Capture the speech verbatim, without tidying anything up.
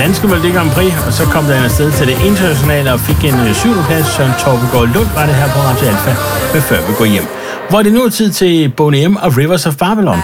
danske Melodi Grand Prix, og så kom den afsted til det internationale og fik en syvende plads. Søren Torpegaard Lund var det her på Radio Alfa med Før vi går hjem. Hvor er det nu tid til Boney M og Rivers of Babylon.